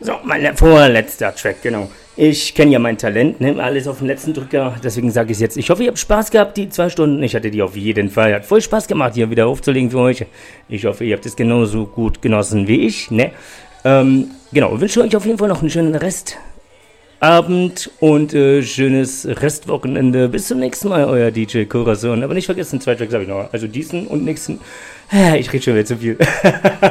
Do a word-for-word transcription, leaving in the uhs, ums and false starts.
So, mein vorletzter Track, genau. Ich kenne ja mein Talent, ne? Alles auf den letzten Drücker, deswegen sage ich es jetzt. Ich hoffe, ihr habt Spaß gehabt, die zwei Stunden. Ich hatte die auf jeden Fall. Hat voll Spaß gemacht, hier wieder aufzulegen für euch. Ich hoffe, ihr habt es genauso gut genossen wie ich, ne? Ähm, genau, wünsche euch auf jeden Fall noch einen schönen Restabend und äh, schönes Restwochenende. Bis zum nächsten Mal, euer D J Corazon. Aber nicht vergessen, zwei Tracks habe ich noch. Also diesen und nächsten. Ich rede schon wieder zu viel.